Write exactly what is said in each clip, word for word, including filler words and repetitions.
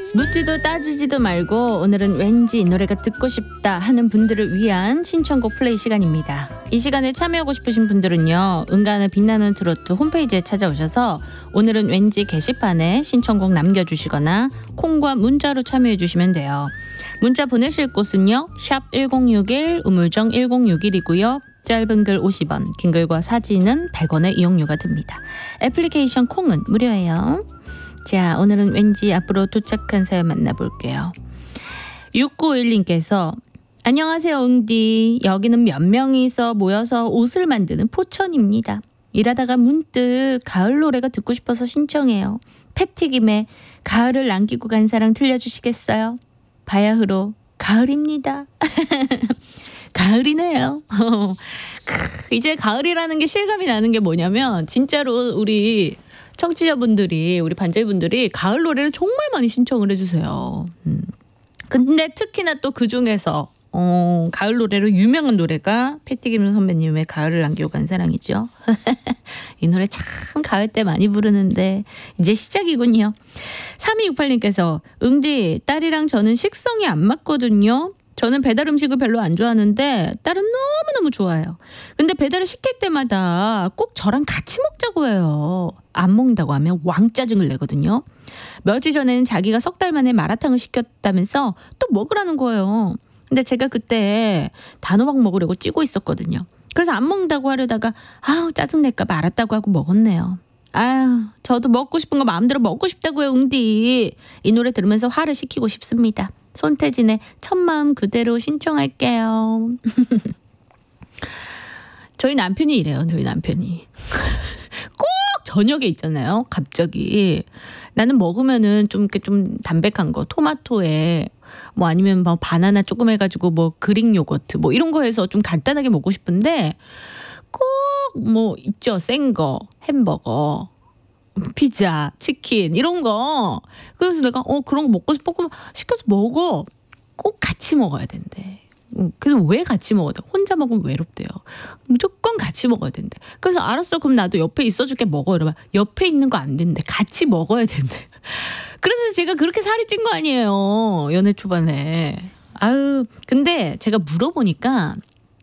묻지도 따지지도 말고 오늘은 왠지 이 노래가 듣고 싶다 하는 분들을 위한 신청곡 플레이 시간입니다. 이 시간에 참여하고 싶으신 분들은요, 은간을 빛나는 트로트 홈페이지에 찾아오셔서 오늘은 왠지 게시판에 신청곡 남겨주시거나 콩과 문자로 참여해 주시면 돼요. 문자 보내실 곳은요, 샵 일공육일 우물정 일공육일이고요. 짧은 글 오십 원, 긴 글과 사진은 백 원의 이용료가 듭니다. 애플리케이션 콩은 무료예요. 자, 오늘은 왠지 앞으로 도착한 사연 만나볼게요. 육구오일님께서 안녕하세요 웅디, 여기는 몇 명이서 모여서 옷을 만드는 포천입니다. 일하다가 문득 가을 노래가 듣고 싶어서 신청해요. 패티김의 가을을 남기고 간 사랑 들려주시겠어요? 바야흐로 가을입니다. 가을이네요. 이제 가을이라는 게 실감이 나는 게 뭐냐면, 진짜로 우리 청취자분들이, 우리 반장분들이 가을 노래를 정말 많이 신청을 해주세요. 음. 근데 특히나 또 그 중에서 어, 가을 노래로 유명한 노래가 패티김 선배님의 가을을 남기고 간 사랑이죠. 이 노래 참 가을 때 많이 부르는데 이제 시작이군요. 삼이육팔님께서 응지, 딸이랑 저는 식성이 안 맞거든요. 저는 배달 음식을 별로 안 좋아하는데 딸은 너무너무 좋아해요. 근데 배달을 시킬 때마다 꼭 저랑 같이 먹자고 해요. 안 먹는다고 하면 왕짜증을 내거든요. 며칠 전에는 자기가 석 달 만에 마라탕을 시켰다면서 또 먹으라는 거예요. 근데 제가 그때 단호박 먹으려고 찌고 있었거든요. 그래서 안 먹는다고 하려다가 아우 짜증낼까 봐 알았다고 하고 먹었네요. 아유, 저도 먹고 싶은 거 마음대로 먹고 싶다고요, 웅디. 이 노래 들으면서 화를 식히고 싶습니다. 손태진의 첫마음 그대로 신청할게요. 저희 남편이 이래요. 저희 남편이 꼭 저녁에 있잖아요. 갑자기 나는 먹으면은 좀 이렇게 좀 담백한 거, 토마토에 뭐 아니면 뭐 바나나 조금 해가지고 뭐 그릭 요거트 뭐 이런 거 해서 좀 간단하게 먹고 싶은데 꼭 뭐 있죠, 센 거, 햄버거, 피자, 치킨 이런 거. 그래서 내가 어 그런 거 먹고 싶어 그럼 시켜서 먹어. 꼭 같이 먹어야 된대. 그래서 왜 같이 먹어야 돼? 혼자 먹으면 외롭대요. 무조건 같이 먹어야 된대. 그래서 알았어, 그럼 나도 옆에 있어줄게, 먹어. 이러면 옆에 있는 거 안 된대. 같이 먹어야 된대. 그래서 제가 그렇게 살이 찐 거 아니에요, 연애 초반에. 아유, 근데 제가 물어보니까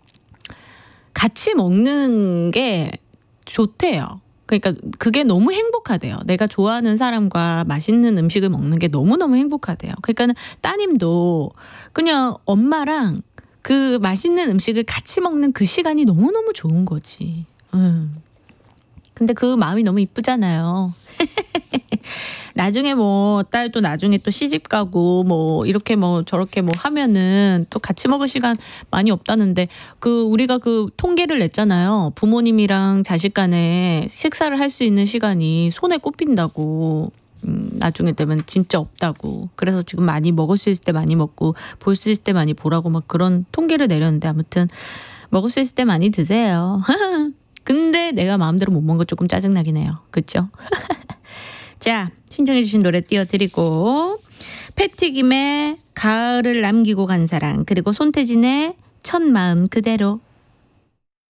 같이 먹는 게 좋대요. 그러니까 그게 너무 행복하대요. 내가 좋아하는 사람과 맛있는 음식을 먹는 게 너무너무 행복하대요. 그러니까 따님도 그냥 엄마랑 그 맛있는 음식을 같이 먹는 그 시간이 너무너무 좋은 거지. 음. 근데 그 마음이 너무 이쁘잖아요. 나중에 뭐 딸도 나중에 또 시집 가고 뭐 이렇게 뭐 저렇게 뭐 하면은 또 같이 먹을 시간 많이 없다는데, 그 우리가 그 통계를 냈잖아요. 부모님이랑 자식 간에 식사를 할 수 있는 시간이 손에 꼽힌다고. 음, 나중에 되면 진짜 없다고. 그래서 지금 많이 먹을 수 있을 때 많이 먹고 볼 수 있을 때 많이 보라고 막 그런 통계를 내렸는데, 아무튼 먹을 수 있을 때 많이 드세요. 근데 내가 마음대로 못 먹은 거 조금 짜증나긴 해요. 그렇죠? 자, 신청해 주신 노래 띄워드리고, 패티김의 가을을 남기고 간 사랑, 그리고 손태진의 첫마음 그대로